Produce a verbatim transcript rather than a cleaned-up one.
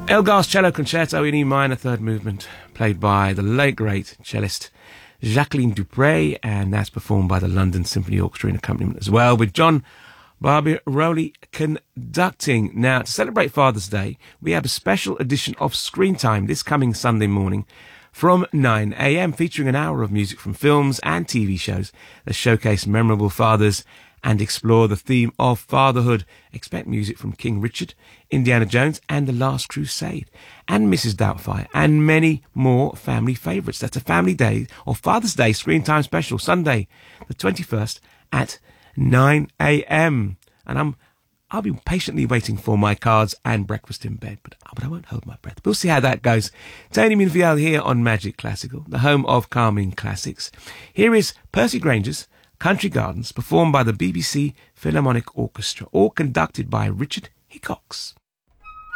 Elgar's Cello Concerto in E minor, third movement, played by the late great cellist Jacqueline Dupre, and that's performed by the London Symphony Orchestra in accompaniment as well, with John Barbirolli conducting. Now, to celebrate Father's Day, we have a special edition of Screen Time this coming Sunday morning from nine a.m, featuring an hour of music from films and T V shows that showcase memorable fathers and explore the theme of fatherhood. Expect music from King Richard, Indiana Jones and The Last Crusade, and Missus Doubtfire, and many more family favourites. That's a Family Day or Father's Day Screen Time special, Sunday the twenty-first at nine a.m. And I'm I'll be patiently waiting for my cards and breakfast in bed, but, but I won't hold my breath. We'll see how that goes. Tony Minfield here on Magic Classical, the home of calming classics. Here is Percy Granger's Country Gardens, performed by the B B C Philharmonic Orchestra, all conducted by Richard Hickox.